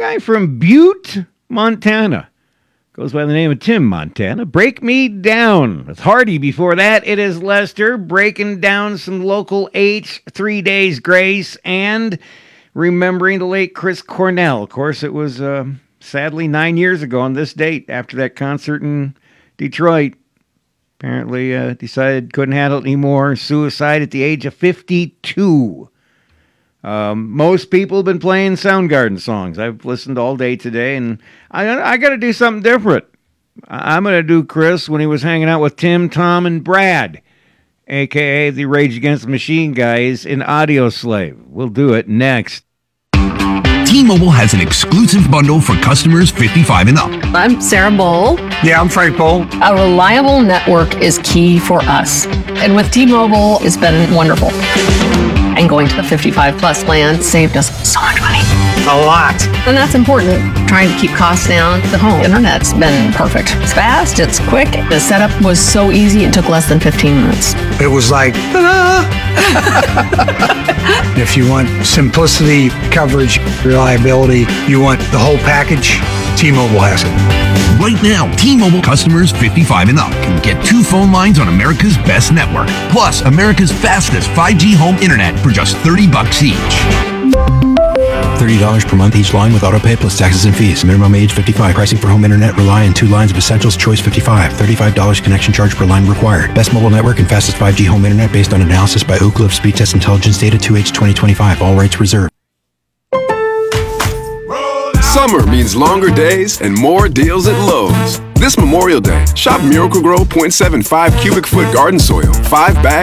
guy from Butte, Montana. Goes by the name of Tim Montana. Break Me Down. With Hardy before that, it is Lester breaking down some local H, 3 Days Grace, and remembering the late Chris Cornell. Of course, it was sadly 9 years ago on this date after that concert in Detroit. Apparently decided couldn't handle it anymore. Suicide at the age of 52. Most people have been playing Soundgarden songs. I've listened all day today, and I got to do something different. I'm going to do Chris when he was hanging out with Tim, Tom, and Brad, a.k.a. the Rage Against the Machine guys in Audio Slave. We'll do it next. T-Mobile has an exclusive bundle for customers 55 and up. I'm Sarah Bowl. Yeah, I'm Frank Bowl. A reliable network is key for us. And with T-Mobile, it's been wonderful. And going to the 55 plus plan saved us so much money. A lot. And that's important. Trying to keep costs down. The home internet's been perfect. It's fast, it's quick. The setup was so easy, it took less than 15 minutes. It was like, if you want simplicity, coverage, reliability, you want the whole package, T-Mobile has it. Right now, T-Mobile customers 55 and up can get 2 phone lines on America's best network, plus America's fastest 5G home internet for just $30 each. $30 per month each line with autopay plus taxes and fees. Minimum age 55. Pricing for home internet rely on 2 lines of Essentials Choice 55. $35 connection charge per line required. Best mobile network and fastest 5G home internet based on analysis by Ookla of Speed Test Intelligence data 2H 2025. All rights reserved. Summer means longer days and more deals at Lowe's. This Memorial Day, shop Miracle-Gro 0.75 cubic foot garden soil, 5 bags.